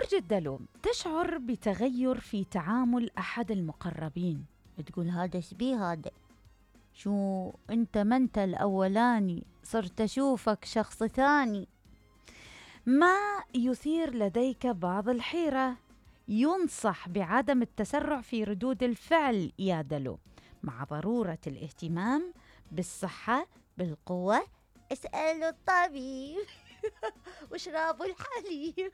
برج الدلو، تشعر بتغير في تعامل أحد المقربين. تقول هذا شبيه هذا، شو أنت ما أنت الأولاني، صرت أشوفك شخص ثاني. ما يثير لديك بعض الحيرة. ينصح بعدم التسرع في ردود الفعل يا دلو، مع ضرورة الاهتمام بالصحة بالقوة. اسألوا الطبيب واشربوا الحليب.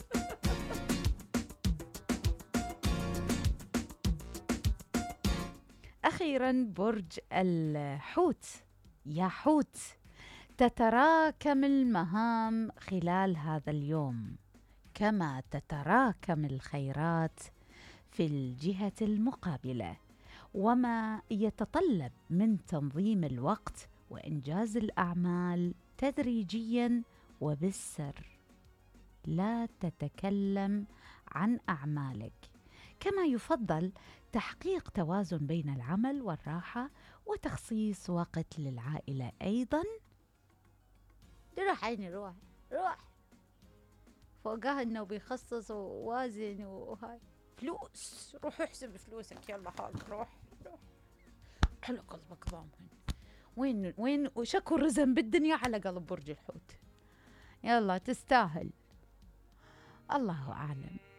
أخيراً برج الحوت، يا حوت، تتراكم المهام خلال هذا اليوم كما تتراكم الخيرات في الجهة المقابلة، وما يتطلب من تنظيم الوقت وإنجاز الأعمال تدريجياً وبالسر. لا تتكلم عن أعمالك، كما يفضل تحقيق توازن بين العمل والراحة وتخصيص وقت للعائلة أيضاً. روح عيني، روح روح، فوقها إنه بيخصص ووازن وهاي فلوس. روح احسب فلوسك، يلا حاضر، روح روح. على قلبك ضامن. وين وشكو الرزم بالدنيا على قلب برج الحوت. يلا تستاهل. الله أعلم.